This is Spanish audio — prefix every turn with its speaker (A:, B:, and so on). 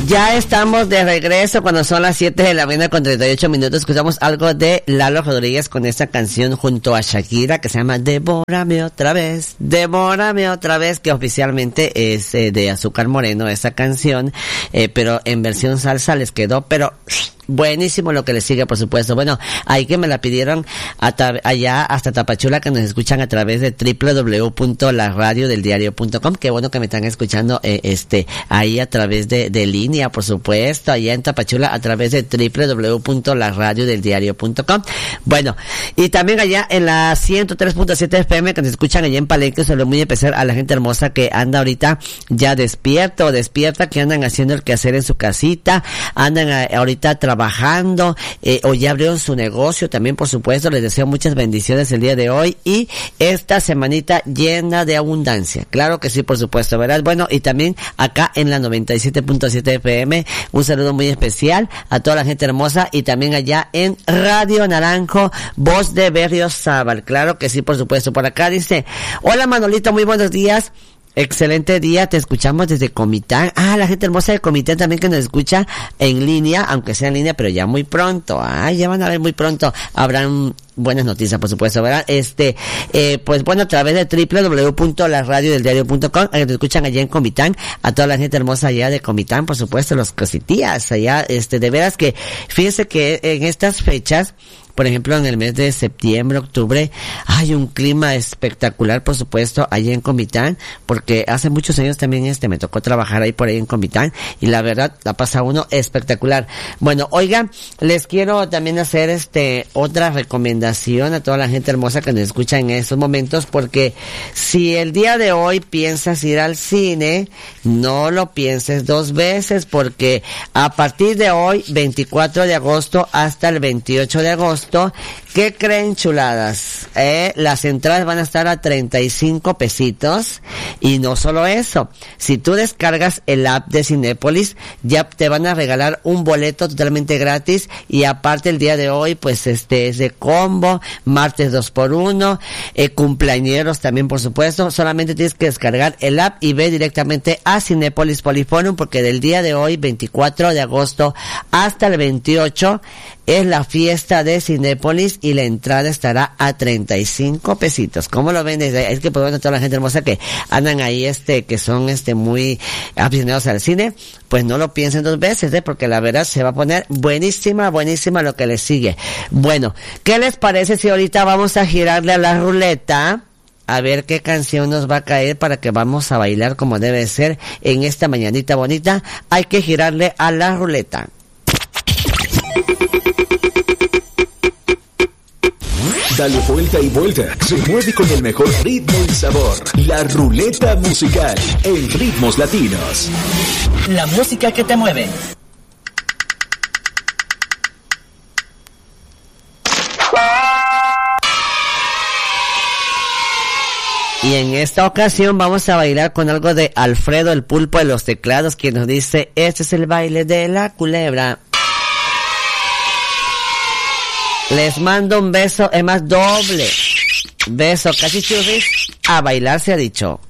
A: Ya estamos de regreso cuando son las 7 de la mañana con 38 minutos. Escuchamos algo de Lalo Rodríguez con esta canción junto a Shakira que se llama Devórame otra vez, que oficialmente es de Azúcar Moreno esa canción, pero en versión salsa les quedó, pero buenísimo lo que les sigue, por supuesto. Bueno, ahí que me la pidieron allá hasta Tapachula, que nos escuchan a través de www.laradiodeldiario.com. Qué bueno que me están escuchando ahí a través de línea, por supuesto, allá en Tapachula a través de www.laradiodeldiario.com. Bueno, y también allá en la 103.7 FM que nos escuchan allá en Palenque. Solo muy especial a la gente hermosa que anda ahorita ya despierta, que andan haciendo el quehacer en su casita, andan ahorita trabajando, o ya abrieron su negocio también, por supuesto. Les deseo muchas bendiciones el día de hoy y esta semanita llena de abundancia. Claro que sí, por supuesto, ¿verdad? Bueno, y también acá en la 97.7 FM, un saludo muy especial a toda la gente hermosa, y también allá en Radio Naranjo, voz de Berriozábal. Claro que sí, por supuesto. Por acá dice, hola Manolito, muy buenos días. Excelente día, te escuchamos desde Comitán. La gente hermosa de Comitán también que nos escucha en línea, aunque sea en línea, pero ya muy pronto. Ya van a ver muy pronto. Habrán buenas noticias, por supuesto, ¿verdad? Pues bueno, a través de www.laradiodeldiario.com, que nos escuchan allá en Comitán, a toda la gente hermosa allá de Comitán, por supuesto, los cositías allá, de veras que, fíjense que en estas fechas, por ejemplo, en el mes de septiembre, octubre, hay un clima espectacular, por supuesto, allá en Comitán, porque hace muchos años también me tocó trabajar ahí por ahí en Comitán, y la verdad, la pasa uno espectacular. Bueno, oigan, les quiero también hacer otra recomendación a toda la gente hermosa que nos escucha en estos momentos, porque si el día de hoy piensas ir al cine, no lo pienses dos veces, porque a partir de hoy, 24 de agosto hasta el 28 de agosto, ¿qué creen, chuladas? Las entradas van a estar a 35 pesitos, y no solo eso, si tú descargas el app de Cinépolis, ya te van a regalar un boleto totalmente gratis, y aparte el día de hoy, pues es de combo, martes 2x1, cumpleañeros también, por supuesto. Solamente tienes que descargar el app y ve directamente a Cinépolis Poliforum, porque del día de hoy, 24 de agosto hasta el 28, es la fiesta de Cinépolis, y la entrada estará a 35 pesitos. ¿Cómo lo ven? Es que, pues bueno, toda la gente hermosa que andan ahí, que son muy aficionados al cine, pues no lo piensen dos veces, porque la verdad se va a poner buenísima lo que les sigue. Bueno, ¿qué les parece si ahorita vamos a girarle a la ruleta? A ver qué canción nos va a caer para que vamos a bailar como debe ser en esta mañanita bonita. Hay que girarle a la ruleta.
B: Dale vuelta y vuelta. Se mueve con el mejor ritmo y sabor. La ruleta musical en ritmos latinos.
C: La música que te mueve.
A: Y en esta ocasión vamos a bailar con algo de Alfredo el Pulpo de los Teclados, quien nos dice, este es el baile de la culebra. Les mando un beso, es más, doble beso, casi churris, a bailar se ha dicho.